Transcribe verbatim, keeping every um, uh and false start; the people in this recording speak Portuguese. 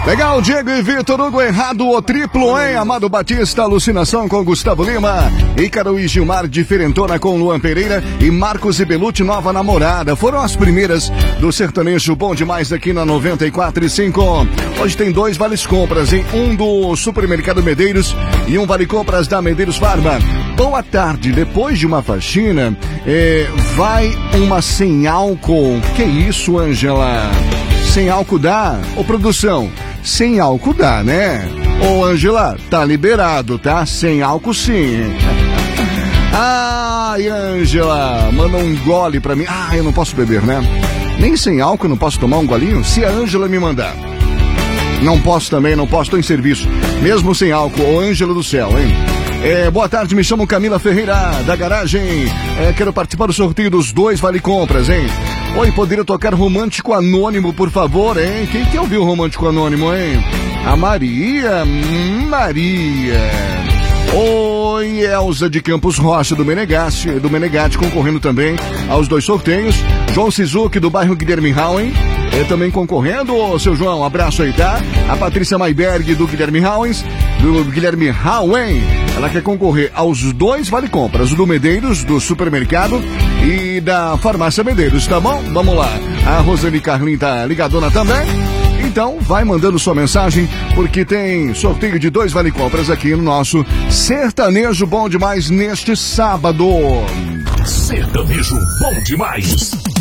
Legal, Diego e Vitor Hugo errado o triplo, hein? Amado Batista, Alucinação com Gustavo Lima, Ícaro e Gilmar Diferentona com Luan Pereira e Marcos e Belucci, Nova Namorada. Foram as primeiras do sertanejo bom demais aqui na noventa e quatro e cinco. Hoje tem dois vales compras, hein? Um do Supermercado Medeiros e um vale compras da Medeiros Farma. Boa tarde, depois de uma faxina, é, vai uma sem álcool. Que isso, Ângela? Sem álcool dá? Ô, produção, sem álcool dá, né? Ô, Ângela, tá liberado, tá? Sem álcool sim. Ai, Ângela, manda um gole pra mim. Ah, eu não posso beber, né? Nem sem álcool eu não posso tomar um golinho? Se a Ângela me mandar. Não posso também, não posso, tô em serviço. Mesmo sem álcool, ô Ângela do céu, hein? É, boa tarde, me chamo Camila Ferreira, da garagem. É, quero participar do sorteio dos dois vale compras, hein? Oi, poderia tocar Romântico Anônimo, por favor, hein? Quem que ouviu Romântico Anônimo, hein? A Maria, Maria. Oi, Elza de Campos Rocha, do Menegatti, do Menegatti, concorrendo também aos dois sorteios. João Sizuki, do bairro Guilherme Howen, é também concorrendo. Ô, seu João, um abraço aí, tá? A Patrícia Mayberg, do Guilherme Howens, do Guilherme Howen, ela quer concorrer aos dois vale compras, o do Medeiros, do supermercado, e da Farmácia Medeiros, tá bom? Vamos lá. A Rosane Carlin tá ligadona também. Então, vai mandando sua mensagem, porque tem sorteio de dois vale compras aqui no nosso Sertanejo Bom Demais neste sábado. Sertanejo Bom Demais.